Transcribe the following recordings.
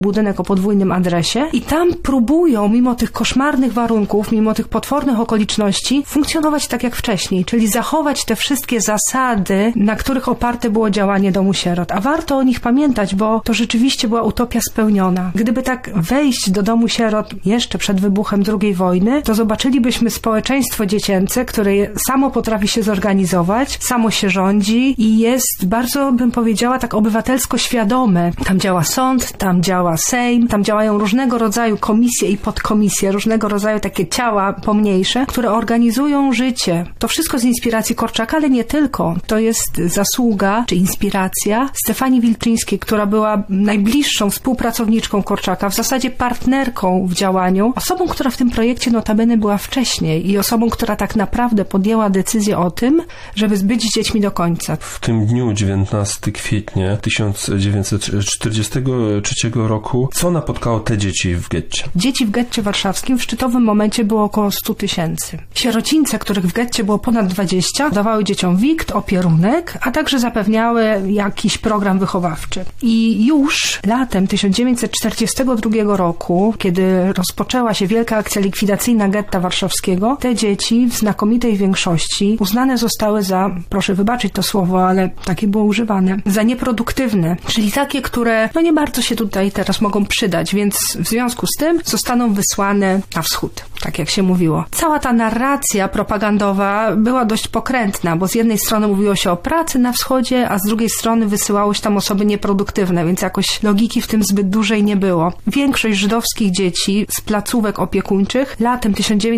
budynek o podwójnym adresie i tam próbują, mimo tych koszmarnych warunków, mimo tych potwornych okoliczności, funkcjonować tak jak wcześniej, czyli zachować te wszystkie zasady, na których oparte było działanie Domu Sierot. A warto o nich pamiętać, bo to rzeczywiście była utopia spełniona. Gdyby tak wejść do Domu Sierot jeszcze przed wybuchem II wojny, to zobaczylibyśmy społeczeństwo dziecięce, które samo potrafi się zorganizować, samo się rządzi i jest bardzo, bym powiedziała, tak obywatelsko świadome. Tam działa sąd, tam działa Sejm, tam działają różnego rodzaju komisje i podkomisje, różnego rodzaju takie ciała pomniejsze, które organizują życie. To wszystko z inspiracji Korczaka, ale nie tylko. To jest zasługa, czy inspiracja Stefanii Wilczyńskiej, która była najbliższą współpracowniczką Korczaka, w zasadzie partnerką w działaniu, osobą, która w tym projekcie notabene była wcześniej i osobą, która tak naprawdę podjęła decyzję o tym, żeby być z dziećmi do końca. W tym dniu 19 kwietnia 1943 roku, co napotkało te dzieci w getcie? Dzieci w getcie warszawskim w szczytowym momencie było około 100 000. Sierocińce, których w getcie było ponad 20, dawały dzieciom wikt, opierunek, a także zapewniały jakiś program wychowawczy. I już latem 1942 roku, kiedy rozpoczęła się wielka akcja likwidacyjna getta warszawskiego, te dzieci w znakomitej większości uznane zostały za, proszę wybaczyć to słowo, ale takie było używane, za nieproduktywne, czyli takie, które nie bardzo się tutaj teraz mogą przydać, więc w związku z tym zostaną wysłane na wschód, tak jak się mówiło. Cała ta narracja propagandowa była dość pokrętna, bo z jednej strony mówiło się o pracy na wschodzie, a z drugiej strony wysyłało się tam osoby nieproduktywne, więc jakoś logiki w tym zbyt dużej nie było. Większość żydowskich dzieci z placówek opiekuńczych latem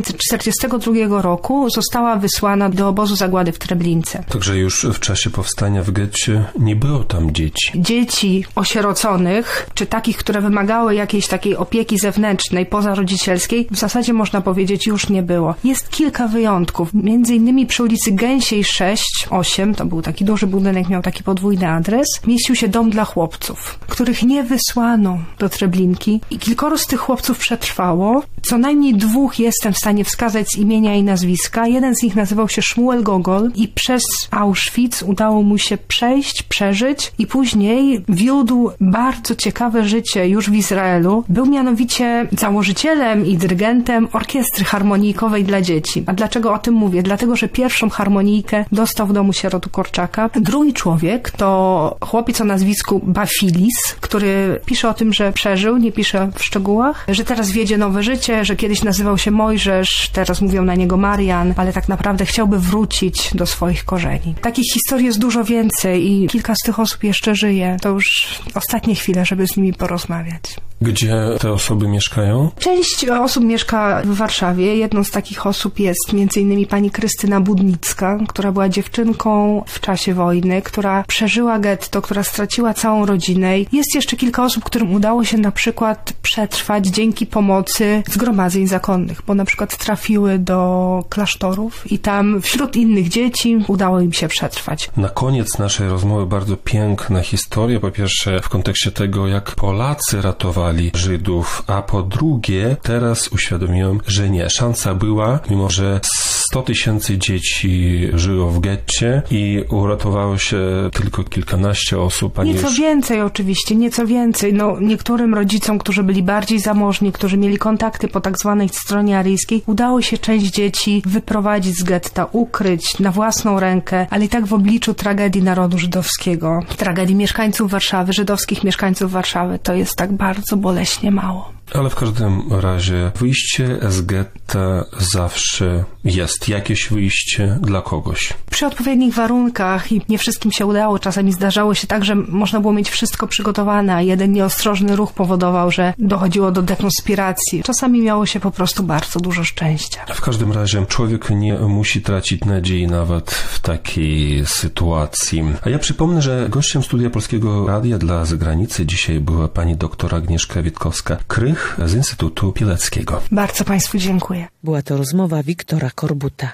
1942 roku została wysłana do obozu zagłady w Treblince. Także już w czasie powstania w getcie nie było tam dzieci. Dzieci osieroconych, czy takich, które wymagały jakiejś takiej opieki zewnętrznej, pozarodzicielskiej, w zasadzie można powiedzieć już nie było. Jest kilka wyjątków. Między innymi przy ulicy Gęsiej 6-8, to był taki duży budynek, miał taki podwójny adres, mieścił się dom dla chłopców, których nie wysłano do Treblinki i kilkoro z tych chłopców przetrwało. Co najmniej 2 jestem w stanie wskazać z imienia i nazwiska. Jeden z nich nazywał się Szmuel Gogol i przez Auschwitz udało mu się przeżyć i później wiódł bardzo ciekawe życie już w Izraelu. Był mianowicie założycielem i dyrygentem orkiestry harmonijkowej dla dzieci. A dlaczego o tym mówię? Dlatego, że pierwszą harmonijkę dostał w Domu Sierot Korczaka. Drugi człowiek to chłopiec o nazwisku Bafilis, który pisze o tym, że przeżył, nie pisze w szczegółach, że teraz wiedzie nowe życie, że kiedyś nazywał się Mojżesz, teraz mówią na niego Marian, ale tak naprawdę chciałby wrócić do swoich korzeni. Takich historii jest dużo więcej i kilka z tych osób jeszcze żyje. To już ostatnie chwile, żeby z nimi porozmawiać. Gdzie te osoby mieszkają? Część osób mieszka w Warszawie. Jedną z takich osób jest m.in. pani Krystyna Budnicka, która była dziewczynką w czasie wojny, która przeżyła getto, która straciła całą rodzinę. Jest jeszcze kilka osób, którym udało się na przykład przetrwać dzięki pomocy zgromadzeń zakonnych, bo na przykład trafiły do klasztorów i tam wśród innych dzieci udało im się przetrwać. Na koniec naszej rozmowy bardzo piękna historia. Po pierwsze w kontekście tego, jak Polacy ratowali Żydów, a po drugie teraz uświadomiłem, że nie. Szansa była, mimo że 100 000 dzieci żyło w getcie i uratowało się tylko kilkanaście osób. Nieco więcej oczywiście, nieco więcej. Niektórym rodzicom, którzy byli bardziej zamożni, którzy mieli kontakty po tak zwanej stronie aryjskiej, udało się część dzieci wyprowadzić z getta, ukryć na własną rękę, ale i tak w obliczu tragedii narodu żydowskiego, tragedii mieszkańców Warszawy, żydowskich mieszkańców Warszawy, to jest tak bardzo boleśnie mało. Ale w każdym razie wyjście z getta zawsze jest. Jakieś wyjście dla kogoś. Przy odpowiednich warunkach i nie wszystkim się udało. Czasami zdarzało się tak, że można było mieć wszystko przygotowane, a jeden nieostrożny ruch powodował, że dochodziło do dekonspiracji. Czasami miało się po prostu bardzo dużo szczęścia. W każdym razie człowiek nie musi tracić nadziei nawet w takiej sytuacji. A ja przypomnę, że gościem Studia Polskiego Radia dla Zagranicy dzisiaj była pani doktor Agnieszka Witkowska-Krych z Instytutu Pileckiego. Bardzo Państwu dziękuję. Była to rozmowa Wiktora Korbuta.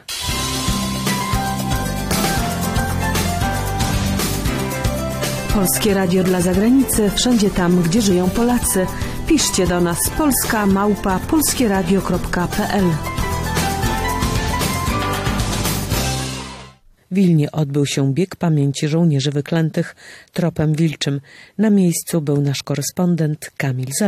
Polskie Radio dla Zagranicy, wszędzie tam, gdzie żyją Polacy. Piszcie do nas polska@polskieradio.pl. Wilnie odbył się bieg pamięci żołnierzy wyklętych tropem wilczym. Na miejscu był nasz korespondent Kamil Zalewski.